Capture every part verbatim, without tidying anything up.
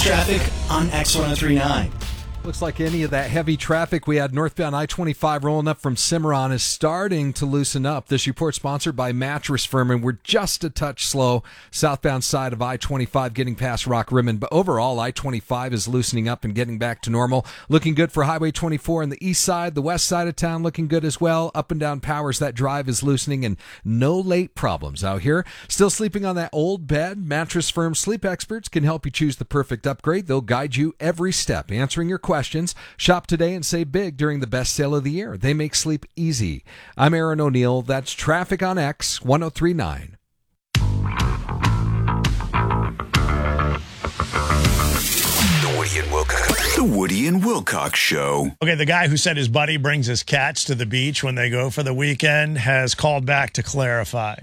traffic on X ten thirty-nine. Looks like any of that heavy traffic we had northbound I twenty-five rolling up from Cimarron is starting to loosen up. This report sponsored by Mattress Firm, and we're just a touch slow southbound side of I twenty-five getting past Rock Rimmon. But overall, I twenty-five is loosening up and getting back to normal. Looking good for Highway twenty-four on the east side. The west side of town looking good as well. Up and down Powers, that drive is loosening and no late problems out here. Still sleeping on that old bed? Mattress Firm sleep experts can help you choose the perfect upgrade. They'll guide you every step, answering your questions. Shop today and save big during the best sale of the year. They make sleep easy. I'm Aaron O'Neill. That's Traffic on X ten thirty-nine. The Woody and Wilcox. The Woody and Wilcox Show. Okay, the guy who said his buddy brings his cats to the beach when they go for the weekend has called back to clarify.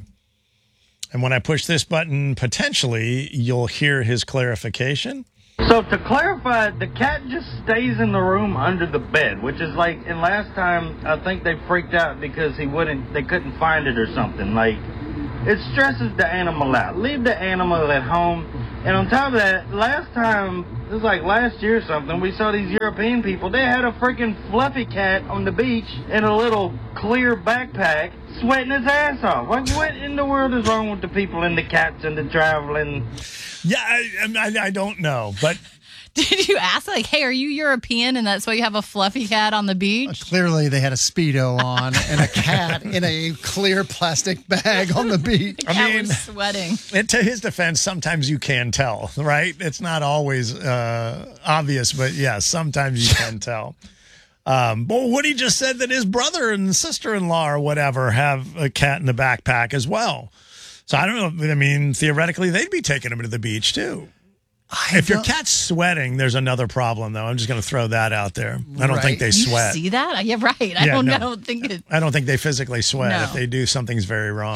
And when I push this button, potentially, you'll hear his clarification. So to clarify, the cat just stays in the room under the bed, which is like, and last time I think they freaked out because he wouldn't, they couldn't find it or something. Like, it stresses the animal out. Leave the animal at home. And on top of that, last time, it was like last year or something, we saw these European people, they had a freaking fluffy cat on the beach in a little clear backpack, sweating his ass off. What, what in the world is wrong with the people and the cats and the traveling? Yeah, I, I, I don't know, but... Did you ask, like, hey, are you European and that's why you have a fluffy cat on the beach? Uh, clearly, they had a Speedo on and a cat in a clear plastic bag on the beach. The cat I mean, was sweating. And to his defense, sometimes you can tell, right? It's not always uh, obvious, but yeah, sometimes you can tell. Um, but Woody just said that his brother and sister-in-law or whatever have a cat in the backpack as well. So I don't know. I mean, theoretically, they'd be taking him to the beach, too. I if your cat's sweating, there's another problem, though. I'm just going to throw that out there. I don't Right. think they sweat. You see that? Yeah, right. I Yeah, don't no. I don't think it. I don't think they physically sweat. No. If they do, something's very wrong.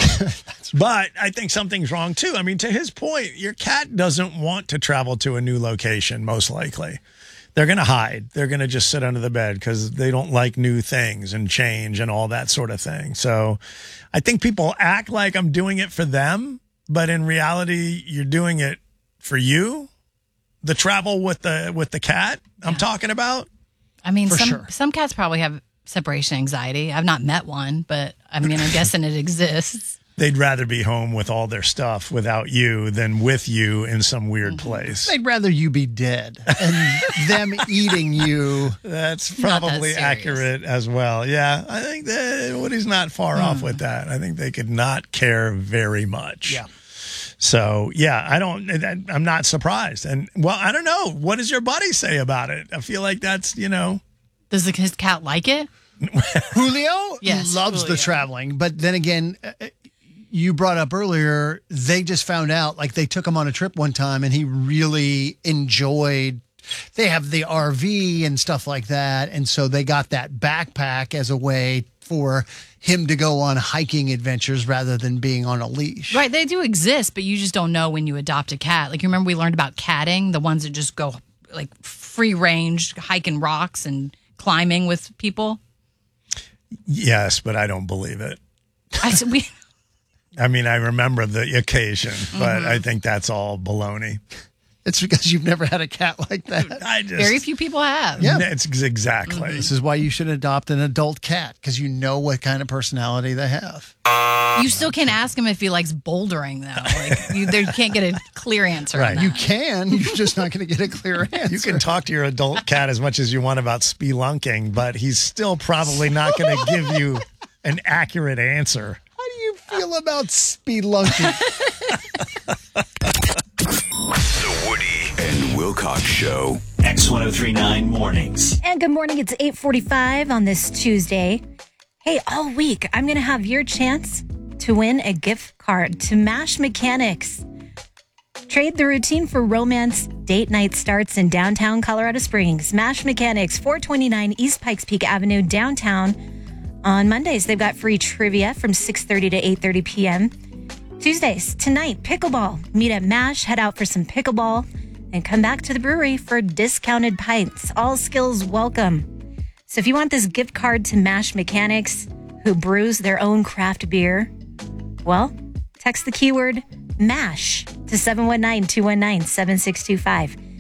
But I think something's wrong, too. I mean, to his point, your cat doesn't want to travel to a new location, most likely. They're going to hide. They're going to just sit under the bed because they don't like new things and change and all that sort of thing. So I think people act like I'm doing it for them, but in reality, you're doing it for you. The travel with the with the cat I'm Yeah. talking about. I mean, For some sure. some cats probably have separation anxiety. I've not met one, but I mean, I'm guessing it exists. They'd rather be home with all their stuff without you than with you in some weird place. They'd rather you be dead and them eating you. That's Not that probably serious. accurate as well. Yeah, I think that Woody's not far off with that. I think they could not care very much. Yeah. So, yeah, I don't, I'm not surprised. And, well, I don't know. What does your buddy say about it? I feel like that's, you know. Does the, his cat like it? Julio Yes, loves Julio. the traveling. But then again, uh, you brought up earlier, they just found out, like they took him on a trip one time and he really enjoyed. They have the R V and stuff like that. And so they got that backpack as a way for him to go on hiking adventures rather than being on a leash. Right, they do exist, but you just don't know when you adopt a cat. Like, you remember we learned about catting, the ones that just go like free range, hiking rocks and climbing with people. Yes, but I don't believe it. I said we. I mean, I remember the occasion, but I think that's all baloney. It's because you've never had a cat like that. I just. Very few people have. Yeah. It's exactly. This is why you should adopt an adult cat, because you know what kind of personality they have. You still can't ask him if he likes bouldering, though. Like, you, there, you can't get a clear answer. Right. On that. You can, you're just not going to get a clear answer. You can talk to your adult cat as much as you want about spelunking, but he's still probably not going to give you an accurate answer. How do you feel about spelunking? The Woody and Wilcox Show. X ten thirty-nine mornings. And good morning. It's eight forty-five on this Tuesday. Hey, all week, I'm going to have your chance to win a gift card to MASH Mechanics. Trade the routine for romance. Date night starts in downtown Colorado Springs. MASH Mechanics, four twenty-nine East Pikes Peak Avenue, downtown. On Mondays, they've got free trivia from six thirty to eight thirty p.m. Tuesdays, tonight, pickleball. Meet at MASH, head out for some pickleball, and come back to the brewery for discounted pints. All skills welcome. So if you want this gift card to MASH Mechanics, who brews their own craft beer, well, text the keyword MASH to seven one nine, two one nine, seven six two five.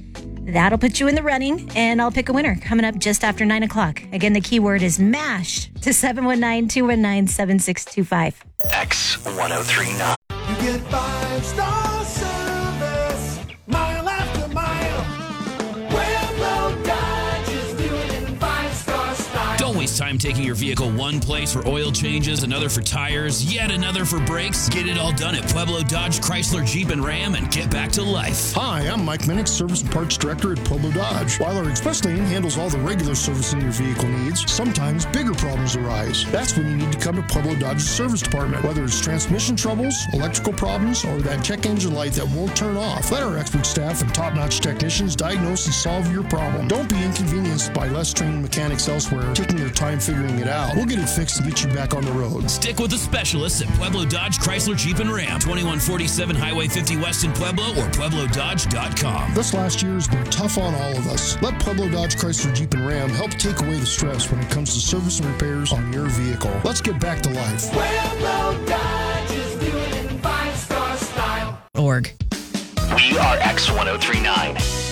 That'll put you in the running, and I'll pick a winner coming up just after nine o'clock. Again, the keyword is MASH to seven one nine, two one nine, seven six two five. X one oh three nine. You get five star service, mile after mile. Pueblo Dodge is doing it in five star style. Don't waste time taking your vehicle one place for oil changes, another for tires, yet another for brakes. Get it all done at Pueblo Dodge, Chrysler, Jeep, and Ram and get back to life. Hi, I'm Mike Minnick, Service and Parts Director at Pueblo Dodge. While our express lane handles all the regular servicing your vehicle needs, sometimes bigger problems arise. That's when you need to come to Pueblo Dodge's service department. Whether it's transmission troubles, electrical problems, or that check engine light that won't turn off, let our expert staff and top-notch technicians diagnose and solve your problem. Don't be inconvenienced by less trained mechanics elsewhere taking their time figuring it out. We'll get it fixed and get you back on the road. Stick with the specialists at Pueblo Dodge, Chrysler, Jeep, and Ram. twenty-one forty-seven Highway fifty West in Pueblo or Pueblo Dodge dot com. This last year has been tough on all of us. Let Pueblo Dodge, Chrysler, Jeep, and Ram help take away the stress when it comes to service and repairs on your vehicle. Let's get back to life. Pueblo Dodge is doing it in five star style. Org. We are X one oh three nine.